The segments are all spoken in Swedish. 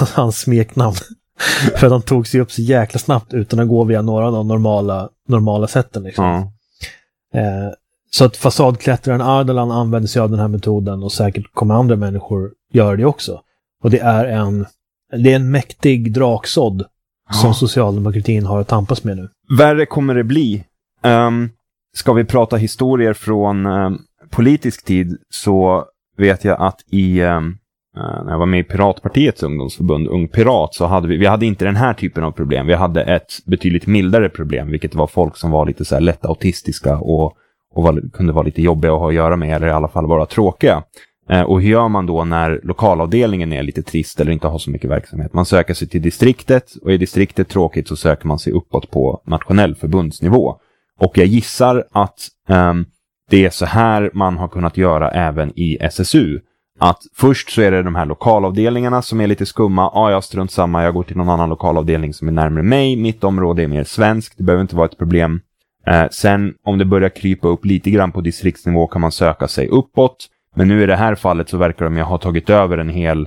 hans smeknamn. För att han tog sig upp så jäkla snabbt utan att gå via några av de normala sätten. Liksom. Så att fasadklättraren Ardalan använder sig av den här metoden och säkert kommer andra människor göra det också. Och det är en mäktig draksådd som socialdemokratin har att tampas med nu. Värre kommer det bli. Ska vi prata historier från politisk tid, så vet jag att när jag var med i Piratpartiets ungdomsförbund, Ung Pirat, så hade vi hade inte den här typen av problem. Vi hade ett betydligt mildare problem, vilket var folk som var lite så här lätt autistiska och kunde vara lite jobbiga att ha att göra med, eller i alla fall vara tråkiga. Och hur gör man då när lokalavdelningen är lite trist eller inte har så mycket verksamhet? Man söker sig till distriktet, och är distriktet tråkigt så söker man sig uppåt på nationell förbundsnivå. Och jag gissar att det är så här man har kunnat göra även i SSU. Att först så är det de här lokalavdelningarna som är lite skumma. Jag strunt samma, jag går till någon annan lokalavdelning som är närmare mig. Mitt område är mer svenskt, det behöver inte vara ett problem. Sen om det börjar krypa upp lite grann på distriktsnivå kan man söka sig uppåt. Men nu i det här fallet så verkar de ha tagit över en hel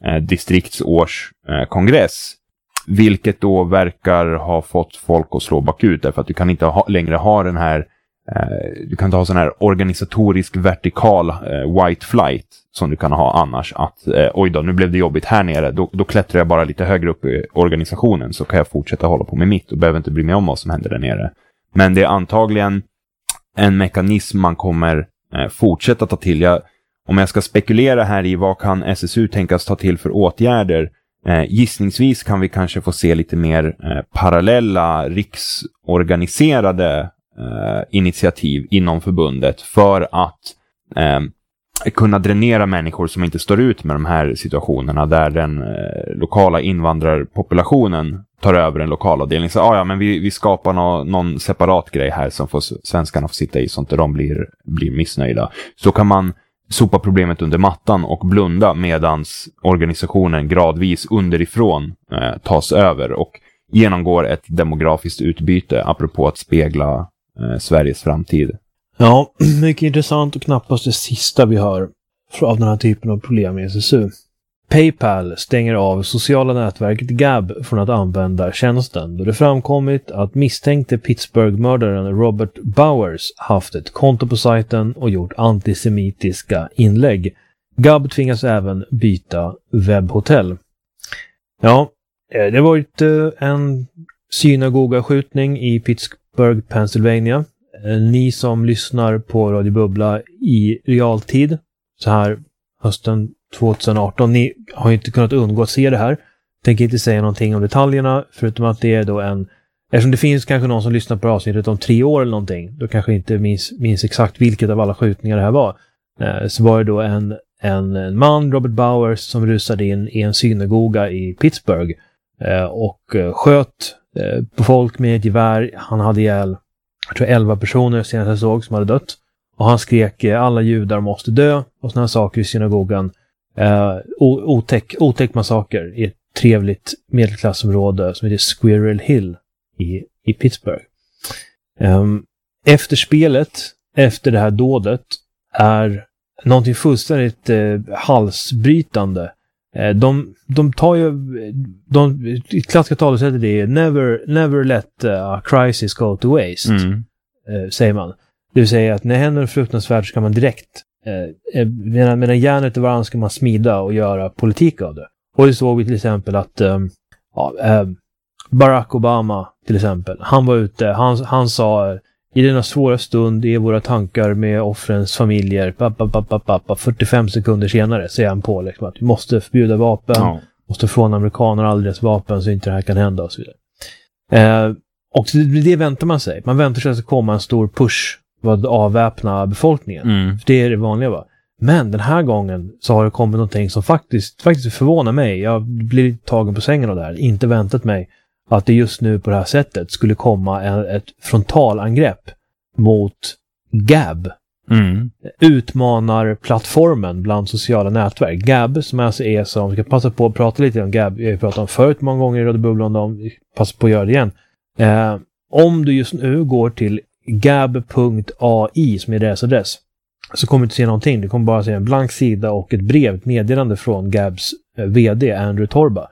distriktsårskongress. Vilket då verkar ha fått folk att slå bakut. Därför att du kan inte längre ha den här... du kan inte ha sån här organisatorisk vertikal white flight som du kan ha annars. Att oj då, nu blev det jobbigt här nere. Då klättrar jag bara lite högre upp i organisationen, så kan jag fortsätta hålla på med mitt och behöver inte bry mig om vad som händer där nere. Men det är antagligen en mekanism man kommer fortsätta ta till. Om jag ska spekulera här i vad kan SSU tänkas ta till för åtgärder, gissningsvis kan vi kanske få se lite mer parallella riksorganiserade initiativ inom förbundet för att kunna dränera människor som inte står ut med de här situationerna där den lokala invandrarpopulationen tar över en lokalavdelning. Så men vi skapar någon separat grej här som svenskarna får sitta i så att de blir missnöjda. Så kan man sopa problemet under mattan och blunda medans organisationen gradvis underifrån tas över och genomgår ett demografiskt utbyte apropå att spegla Sveriges framtid. Ja, mycket intressant och knappast det sista vi hör av den här typen av problem i SSU. PayPal stänger av sociala nätverket Gab från att använda tjänsten då det framkommit att misstänkte Pittsburgh-mördaren Robert Bowers haft ett konto på sajten och gjort antisemitiska inlägg. Gab tvingas även byta webbhotell. Ja, det var en synagogaskjutning i Pittsburgh, Pennsylvania. Ni som lyssnar på Radio Bubbla i realtid så här hösten 2018, ni har inte kunnat undgå att se det här. Tänker inte säga någonting om detaljerna förutom att det är då eftersom det finns kanske någon som lyssnar på avsnittet om 3 år eller någonting, då kanske inte minns exakt vilket av alla skjutningar det här var. Så var det då en man, Robert Bowers, som rusade in i en synagoga i Pittsburgh och sköt på folk med ett gevär. Han hade ihjäl, jag tror 11 personer senast jag såg som hade dött. Och han skrek alla judar måste dö och såna här saker i synagogan. Otäck massaker i ett trevligt medelklassområde som heter Squirrel Hill i Pittsburgh. Efterspelet efter det här dådet är någonting fullständigt halsbrytande. De tar ju klassiska talesättet är never let a crisis go to waste, säger man. Det vill säga att när det händer en fruktansvärt så kan man direkt medan järnet i varann ska man smida och göra politik av det. Och det såg vi till exempel att Barack Obama till exempel, han var ute, han sa i denna svåra stund är våra tankar med offrens familjer 45 sekunder senare säger han på liksom, att vi måste förbjuda vapen, måste från amerikaner alldeles vapen så inte det här kan hända och så vidare. Och det väntar man sig. Man väntar sig att det ska komma en stor push vad avväpna befolkningen. För det är det vanliga, va? Men den här gången så har det kommit någonting som faktiskt förvånar mig. Jag blir tagen på sängen av det här. Inte väntat mig att det just nu på det här sättet skulle komma ett frontalangrepp mot Gab. Utmanar plattformen bland sociala nätverk. Gab som alltså är som, vi ska passa på att prata lite om Gab. Jag har pratat om förut många gånger i Radio Bubbla om vi passar på att göra det igen. Om du just nu går till gab.ai som är deras adress så kommer du inte se någonting. Du kommer bara se en blank sida och ett brev, ett meddelande från Gabs vd Andrew Torba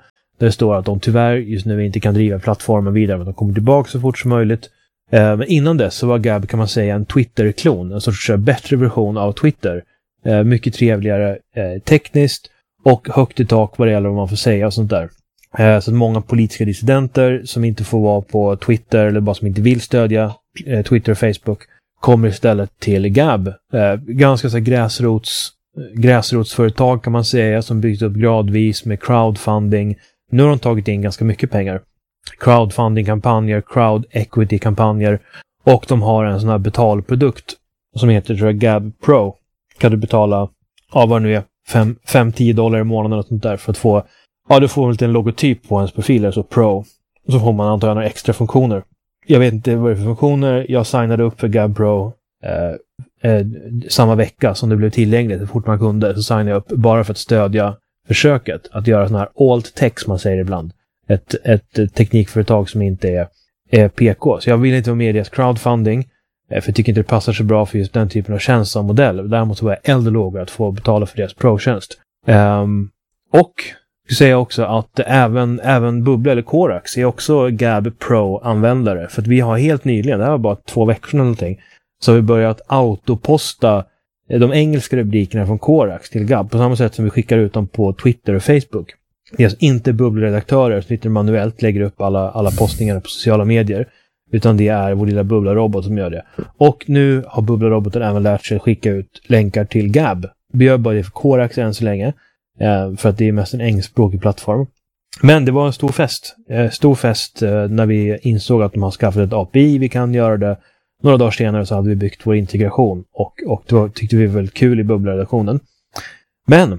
Där det står att de tyvärr just nu inte kan driva plattformen vidare, men de kommer tillbaka så fort som möjligt. Men innan dess så var Gab, kan man säga, en Twitter-klon. En sorts bättre version av Twitter. Mycket trevligare tekniskt och högt i tak vad det gäller vad man får säga och sånt där. Så att många politiska dissidenter som inte får vara på Twitter eller bara som inte vill stödja Twitter och Facebook kommer istället till Gab. Ganska så gräsrotsföretag kan man säga, som byggts upp gradvis med crowdfunding. Nu har de tagit in ganska mycket pengar. Crowdfunding-kampanjer, crowd equity-kampanjer, och de har en sån här betalprodukt som heter, tror jag, Gab Pro. Kan du betala vad det nu är, $5-10 i månaden och sånt där för att få, du får en liten logotyp på ens profil, alltså Pro. Och så får man antagligen några extra funktioner. Jag vet inte vad det är för funktioner. Jag signade upp för Gab Pro samma vecka som det blev tillgängligt, så fort man kunde, så signade jag upp bara för att stödja försöket att göra sån här alt-text, man säger ibland. Ett teknikföretag som inte är PK. Så jag vill inte vara med i deras crowdfunding, för jag tycker inte det passar så bra för just den typen av tjänst och modell. Däremot så var jag eld och låg att få betala för deras pro-tjänst. Och jag säger också att även Bubbla eller Korax är också Gab Pro-användare. För att vi har helt nyligen, det här var bara 2 veckor eller någonting, så har vi börjat autoposta de engelska rubrikerna från Korax till Gab på samma sätt som vi skickar ut dem på Twitter och Facebook. Det är alltså inte Bubbla-redaktörer som sitter manuellt lägger upp alla postningar på sociala medier, utan det är vår lilla Bubbla-robot som gör det. Och nu har Bubbla-roboten även lärt sig skicka ut länkar till Gab. Vi gör bara det för Korax än så länge, för att det är mest en engelskspråkig plattform. Men det var en stor fest när vi insåg att de har skaffat ett API, vi kan göra det. Några dagar senare så hade vi byggt vår integration, och då tyckte vi var väldigt kul i Bubbla-redaktionen. Men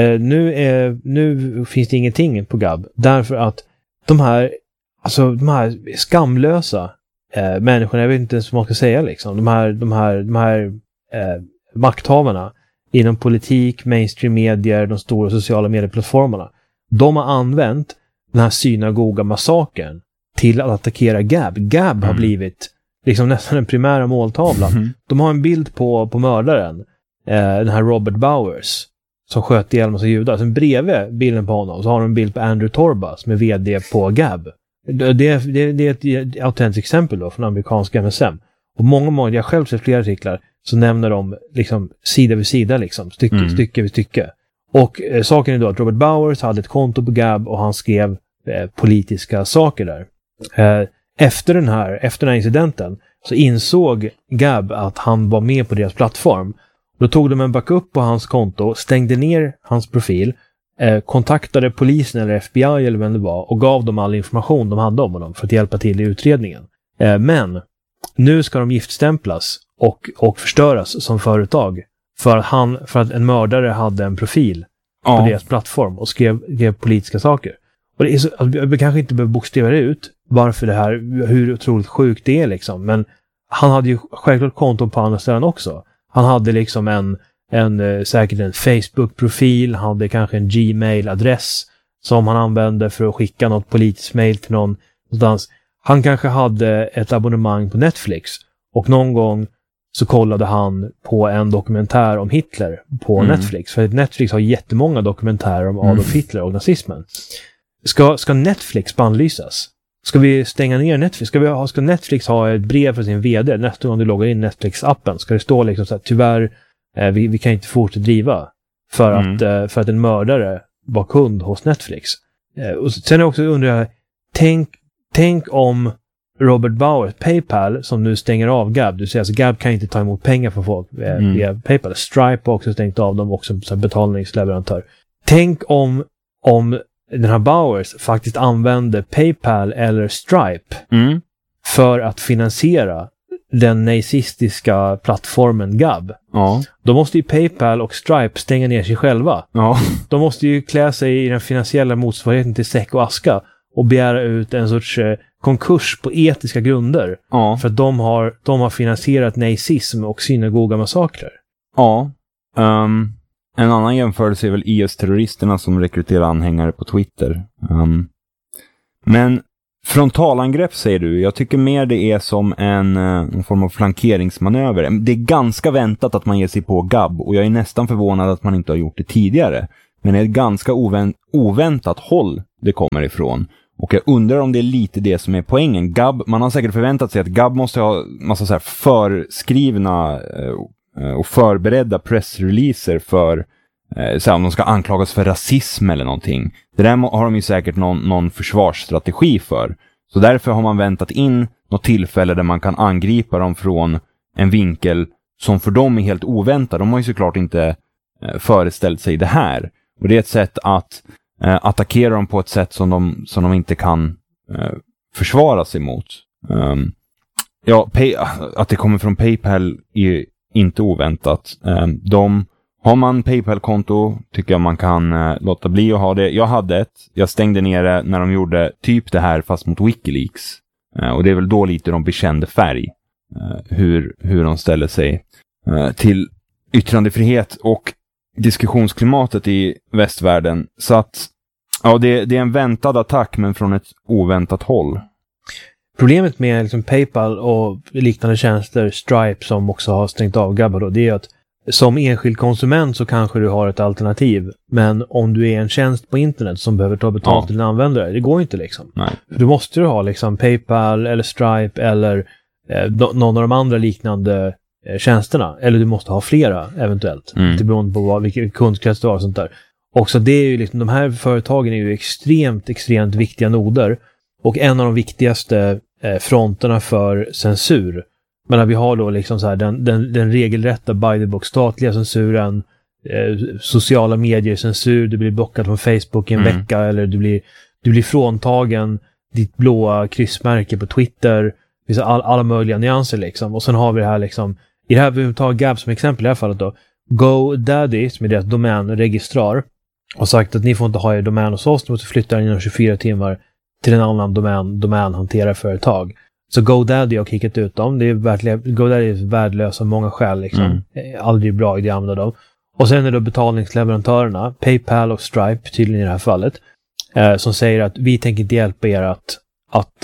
nu finns det ingenting på Gab, därför att de här skamlösa människorna, jag vet inte ens vad man ska säga liksom, de här makthavarna inom politik, mainstream medier, de stora sociala medieplattformarna, de har använt den här synagoga-massakern till att attackera Gab. Gab har blivit liksom nästan den primära måltavlan. De har en bild på mördaren, den här Robert Bowers, som sköt ihjäl massa judar. Sen bredvid bilden på honom så har de en bild på Andrew Torba som är vd på Gab. Det är ett autentiskt exempel då från amerikanska MSM. Och många, jag själv sett flera artiklar, så nämner de liksom sida vid sida, liksom, stycke vid stycke. Och saken är då att Robert Bowers hade ett konto på Gab och han skrev politiska saker där. Efter den här incidenten så insåg Gab att han var med på deras plattform. Då tog de en backup på hans konto, stängde ner hans profil, kontaktade polisen eller FBI eller vem det var och gav dem all information de hade om honom för att hjälpa till i utredningen. Men nu ska de giftstämplas och förstöras som företag för att en mördare hade en profil på deras plattform och skrev politiska saker. Och det är så, jag kanske inte behöver bokstavera ut varför det här, hur otroligt sjukt det är liksom, men han hade ju självklart konton på andra ställen också. Han hade liksom säkert en Facebook-profil, han hade kanske en Gmail-adress som han använde för att skicka något politiskt mail till någon någonstans. Han kanske hade ett abonnemang på Netflix och någon gång så kollade han på en dokumentär om Hitler på Netflix. För Netflix har jättemånga dokumentärer om Adolf Hitler och nazismen. Ska Netflix bannlysas? Ska vi stänga ner Netflix? Ska Netflix ha ett brev för sin vd nästa gång du loggar in Netflix-appen? Ska det stå liksom så här, tyvärr, vi kan inte fortsätta driva för att en mördare var kund hos Netflix. Och sen är också undrar, tänk om Robert Bowers, PayPal, som nu stänger av Gab. Du säger alltså Gab kan inte ta emot pengar från folk via PayPal. Stripe har också stängt av dem, också som betalningsleverantör. Tänk om den här Bowers faktiskt använde PayPal eller Stripe för att finansiera den nazistiska plattformen Gab. Ja. Då måste ju PayPal och Stripe stänga ner sig själva. Ja. De måste ju klä sig i den finansiella motsvarigheten till säck och aska och begära ut en sorts konkurs på etiska grunder. Ja. För att de har finansierat nazism och synagoga-massakrer. Ja. En annan jämförelse är väl IS-terroristerna som rekryterar anhängare på Twitter. Men frontalangrepp säger du. Jag tycker mer det är som en form av flankeringsmanöver. Det är ganska väntat att man ger sig på Gab och jag är nästan förvånad att man inte har gjort det tidigare. men är ett ganska oväntat håll det kommer ifrån. Och jag undrar om det är lite det som är poängen. Gab, man har säkert förväntat sig att Gab måste ha massa så här förskrivna och förberedda pressreleaser för så här, om de ska anklagas för rasism eller någonting. Det där har de ju säkert någon försvarsstrategi för. Så därför har man väntat in något tillfälle där man kan angripa dem från en vinkel som för dem är helt oväntad. De har ju såklart inte föreställt sig det här. Och det är ett sätt att attackera dem på ett sätt som de inte kan försvara sig mot. Att det kommer från PayPal är inte oväntat. Har man PayPal-konto tycker jag man kan låta bli att ha det. Jag hade ett. Jag stängde ner det när de gjorde typ det här fast mot Wikileaks. Och det är väl då lite de bekände färg. Hur de ställer sig till yttrandefrihet och diskussionsklimatet i västvärlden. Så att det är en väntad attack men från ett oväntat håll. Problemet med liksom PayPal och liknande tjänster, Stripe som också har stängt av Gab då, det är att som enskild konsument så kanske du har ett alternativ. Men om du är en tjänst på internet som behöver ta betalt till dina användare, det går inte liksom. Nej. Du måste ha liksom PayPal eller Stripe eller någon av de andra liknande tjänsterna. Eller du måste ha flera eventuellt. Det beror på vilken kundkrets du har och sånt där. Och så det är ju liksom, de här företagen är ju extremt viktiga noder. Och en av de viktigaste fronterna för censur. Men vi har då liksom så här den regelrätta by the book statliga censuren, sociala medier censur, du blir blockad från Facebook i en vecka eller du blir fråntagen ditt blåa kryssmärke på Twitter. Det finns alla möjliga nyanser liksom. Och sen har vi det här liksom, i det här vi tar Gab som exempel i det här fallet då. GoDaddy, som är deras domänregistrar, har sagt att ni får inte ha er domän hos oss, ni måste flytta den inom 24 timmar till en annan domänhanterarföretag. Så GoDaddy har kickat ut dem. GoDaddy är värdelösa av många skäl. Liksom. Aldrig bra idé att använda dem. Och sen är det leverantörsleverantörerna, PayPal och Stripe tydligen i det här fallet, som säger att vi tänker inte hjälpa er att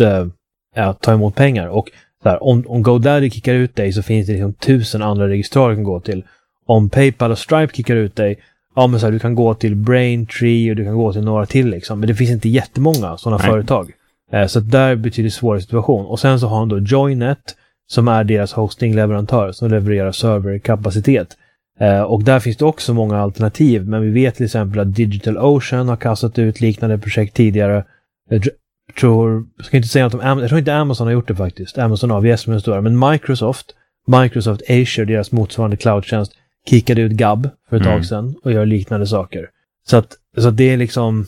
ta emot pengar. Och så här, om GoDaddy kickar ut dig så finns det liksom 1000 andra registrar du kan gå till. Om PayPal och Stripe kickar ut dig, men så här, du kan gå till Braintree och du kan gå till några till liksom. Men det finns inte jättemånga sådana företag. Så där betyder svårare situation. Och sen så har han då Joinet som är deras hostingleverantör som levererar serverkapacitet. Och där finns det också många alternativ. Men vi vet till exempel att DigitalOcean har kastat ut liknande projekt tidigare. Jag tror inte Amazon har gjort det faktiskt. Amazon AWS som är stora. Men Microsoft Azure, deras motsvarande cloudtjänst, kickade ut Gab för ett tag sedan och gör liknande saker. Så att det är liksom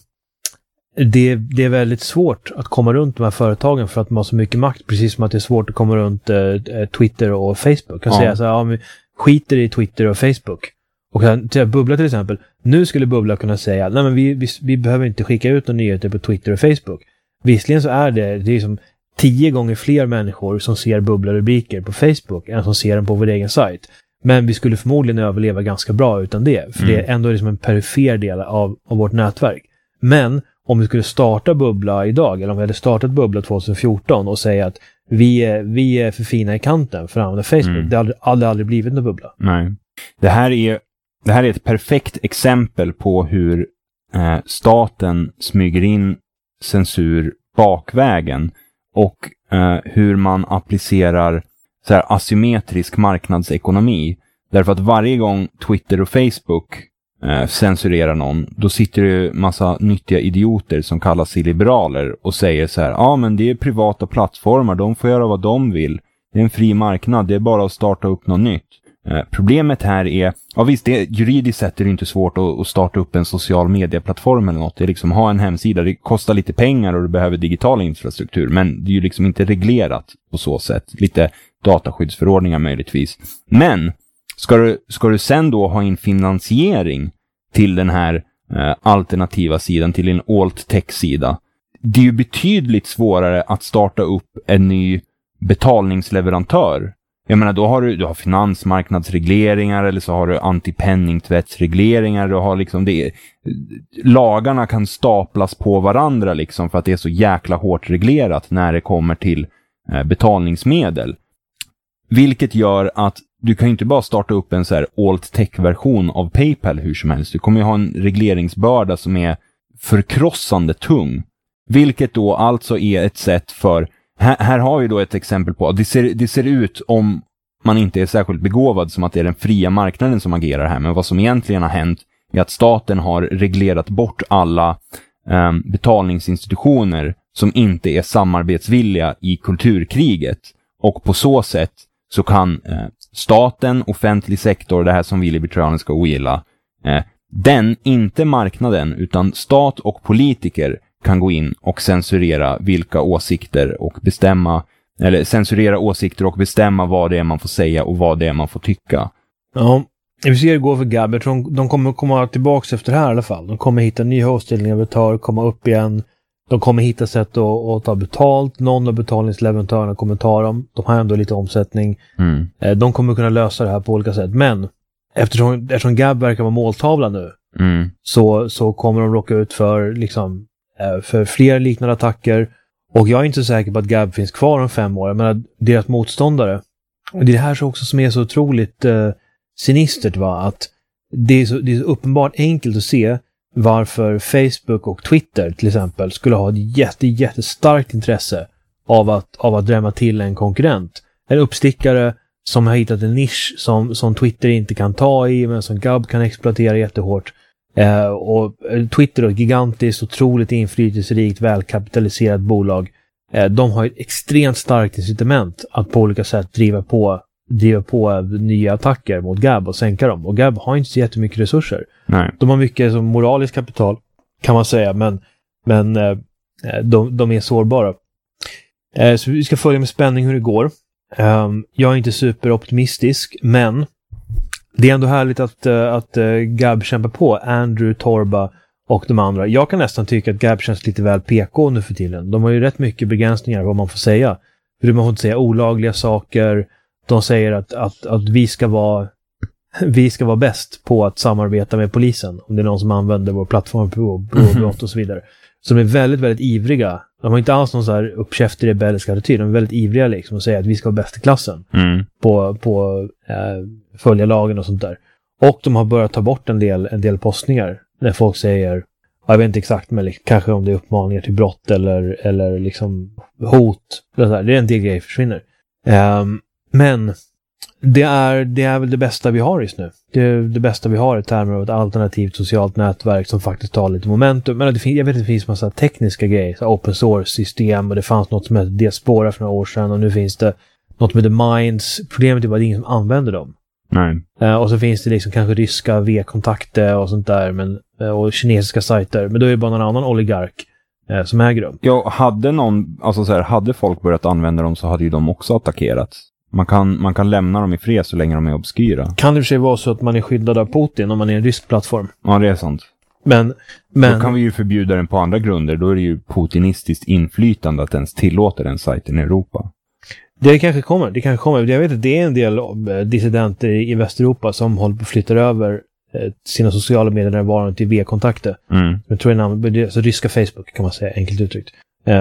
det är väldigt svårt att komma runt de här företagen för att de har så mycket makt, precis som att det är svårt att komma runt Twitter och Facebook. Jag säga så här, skiter i Twitter och Facebook. Och Bubbla till exempel, nu skulle Bubbla kunna säga, nej men vi behöver inte skicka ut några nyheter på Twitter och Facebook. Visserligen så är det är som 10 gånger fler människor som ser Bubbla-rubriker på Facebook än som ser dem på vår egen sajt. Men vi skulle förmodligen överleva ganska bra utan det. För det är ändå liksom en perifer del av vårt nätverk. Men om vi skulle starta Bubbla idag, eller om vi hade startat Bubbla 2014 och säga att vi är för fina i kanten för att använda Facebook, det hade aldrig blivit någon Bubbla. Nej. Det här är ett perfekt exempel på hur staten smyger in censur bakvägen och hur man applicerar så här asymmetrisk marknadsekonomi. Därför att varje gång Twitter och Facebook censurerar någon, då sitter det massa nyttiga idioter som kallar sig liberaler och säger så här, men det är privata plattformar, de får göra vad de vill. Det är en fri marknad, det är bara att starta upp något nytt. Problemet här är, visst, juridiskt sett är det inte svårt att starta upp en social medieplattform eller något. Det är liksom ha en hemsida, det kostar lite pengar och du behöver digital infrastruktur, men det är ju liksom inte reglerat på så sätt. Lite dataskyddsförordningar möjligtvis. Men ska du sen då ha en finansiering till den här alternativa sidan, till en alt-tech-sida, det är ju betydligt svårare att starta upp en ny betalningsleverantör. Jag menar, då har du har finansmarknadsregleringar, eller så har du antipenningtvättsregleringar, du har liksom lagarna kan staplas på varandra liksom, för att det är så jäkla hårt reglerat när det kommer till betalningsmedel. Vilket gör att du kan ju inte bara starta upp en så här alt-tech-version av PayPal hur som helst. Du kommer ju ha en regleringsbörda som är förkrossande tung. Vilket då alltså är ett sätt för... Här har vi då ett exempel på... Det ser ut, om man inte är särskilt begåvad, som att det är den fria marknaden som agerar här. Men vad som egentligen har hänt är att staten har reglerat bort alla betalningsinstitutioner som inte är samarbetsvilliga i kulturkriget. Och på så sätt så kan staten, offentlig sektor, det här som vi liberaler ska ogilla, inte marknaden utan stat och politiker kan gå in och censurera vilka åsikter och bestämma, eller censurera åsikter och bestämma vad det är man får säga och vad det är man får tycka. Ja, vi ser hur det går för Gab. Jag tror de kommer komma tillbaka efter det här i alla fall. De kommer hitta nya hostleverantörer, komma upp igen. De kommer hitta sätt att ta betalt. Någon av betalningsleverantörerna kommer ta dem. De har ändå lite omsättning. De kommer kunna lösa det här på olika sätt. Men eftersom Gab verkar vara måltavla nu, så kommer de råka ut för fler liknande attacker. Och jag är inte så säker på att Gab finns kvar om 5 år. Men deras motståndare. Och det är det här som är så otroligt sinistert, va? Att det är så uppenbart enkelt att se varför Facebook och Twitter till exempel skulle ha ett jättestarkt intresse av att drämma till en konkurrent. En uppstickare som har hittat en nisch som Twitter inte kan ta i, men som Gab kan exploatera jättehårt. Och Twitter är ett gigantiskt, otroligt inflytelserikt, välkapitaliserat bolag. De har ett extremt starkt incitament att på olika sätt driva på nya attacker mot Gab och sänka dem. Och Gab har inte så jättemycket resurser. Nej. De har mycket som moraliskt kapital, kan man säga, men de är sårbara. Så vi ska följa med spänning hur det går. Jag är inte superoptimistisk, men det är ändå härligt att Gab kämpar på. Andrew, Torba och de andra. Jag kan nästan tycka att Gab känns lite väl PK nu för tiden. De har ju rätt mycket begränsningar vad man får säga. För man får inte säga olagliga saker. De säger att vi ska vara bäst på att samarbeta med polisen. Om det är någon som använder vår plattform på brott och så vidare. Så de är väldigt, väldigt ivriga. De har inte alls någon så här uppkäftig rebellisk attityd. De är väldigt ivriga liksom och säger att vi ska vara bäst i klassen. På följa lagen och sånt där. Och de har börjat ta bort en del postningar. När folk säger, jag vet inte exakt, men kanske om det är uppmaningar till brott eller liksom hot. Det är en del grejer försvinner. Men det är väl det bästa vi har just nu. Det bästa vi har i termer av ett alternativt socialt nätverk som faktiskt tar lite momentum. Men jag vet att det finns massa tekniska grejer. Så open source-system, och det fanns något som hette Diaspora för några år sedan. Och nu finns det något med The Minds. Problemet är bara att det är ingen som använder dem. Nej. Och så finns det liksom kanske ryska V-kontakter och sånt där. Och kinesiska sajter. Men då är det bara någon annan oligark som äger dem. Ja, hade folk börjat använda dem så hade ju de också attackerats. Man kan lämna dem i fred så länge de är obskyra. Kan det för sig vara så att man är skyddad av Putin om man är en rysk plattform? Ja, det är sant. Men då kan vi ju förbjuda den på andra grunder. Då är det ju putinistiskt inflytande att ens tillåta den sajten i Europa. Det kanske kommer. Jag vet att det är en del dissidenter i Västeuropa som håller på att flytta över sina sociala medier till V-kontakter. Jag tror det är alltså ryska Facebook, kan man säga, enkelt uttryckt.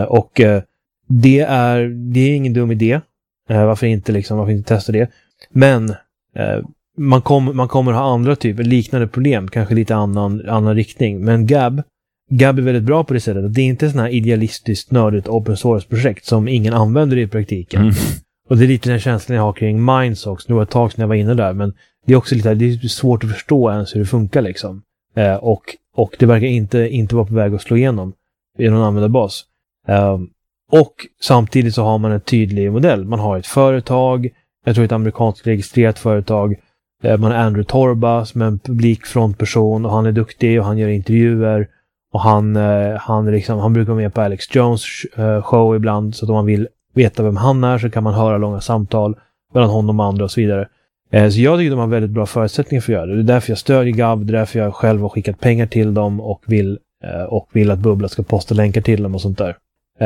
Det är ingen dum idé. Varför inte testa det? Men man kommer ha andra typer, liknande problem, kanske lite annan riktning. Men Gab är väldigt bra på det sättet. Det är inte sån här idealistiskt nördigt open source-projekt som ingen använder i praktiken. Och det är lite den känslan jag har kring Minds också. Det var ett tag sedan jag var inne där, men det är också det är svårt att förstå ens hur det funkar liksom. Och det verkar inte vara på väg att slå igenom i någon användarbas. Och samtidigt så har man en tydlig modell. Man har ett företag, jag tror ett amerikanskt registrerat företag. Man har Andrew Torba som är en publikfrontperson, och han är duktig och han gör intervjuer. Och han brukar vara med på Alex Jones show ibland, så att om man vill veta vem han är så kan man höra långa samtal mellan honom och andra och så vidare. Så jag tycker de har väldigt bra förutsättningar för att göra det. Det är därför jag stödjer Gab, det är därför jag själv har skickat pengar till dem och vill att Bubbla ska posta länkar till dem och sånt där.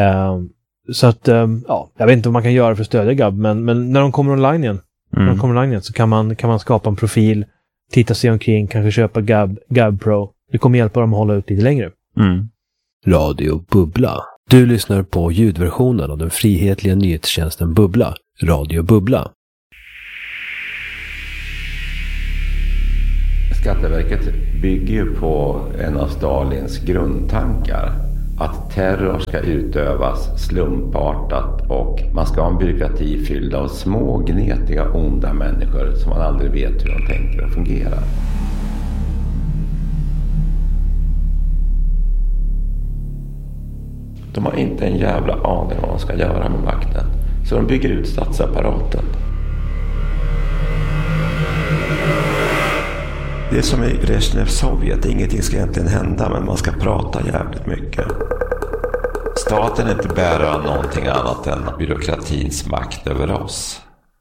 Så att, jag vet inte vad man kan göra för att stödja Gab, men när de kommer online igen, så kan man skapa en profil, titta sig omkring, kanske köpa Gab Pro. Det kommer hjälpa dem att hålla ut lite längre. Radio Bubbla. Du lyssnar på ljudversionen av den frihetliga nyhetstjänsten Bubbla. Radio Bubbla. Skatteverket bygger ju på en av Stalins grundtankar. Att terror ska utövas slumpartat och man ska ha en byråkrati fylld av små, gnetiga, onda människor som man aldrig vet hur de tänker och fungerar. De har inte en jävla aning vad de ska göra med makten. Så de bygger ut statsapparaten. Det är som i Brezhnevs Sovjet. Ingenting ska egentligen hända, men man ska prata jävligt mycket. Staten är inte bärare av någonting annat än byråkratins makt över oss.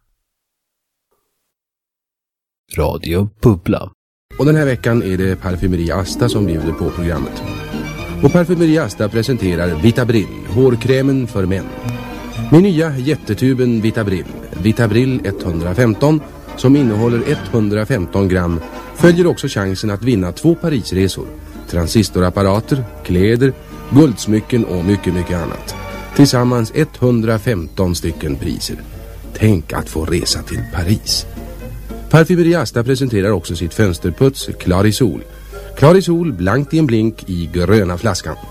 Radio Bubbla. Och den här veckan är det Parfymeri Asta som bjuder på programmet. Och Parfymeri Asta presenterar Vitabril, hårkrämen för män. Med nya jättetuben Vitabril 115, som innehåller 115 gram, följer också chansen att vinna 2 Parisresor, transistorapparater, kläder, guldsmycken och mycket, mycket annat. Tillsammans 115 stycken priser. Tänk att få resa till Paris. Parfymeri Asta presenterar också sitt fönsterputs Clarisol. Clarisol blankt i en blink i gröna flaskan.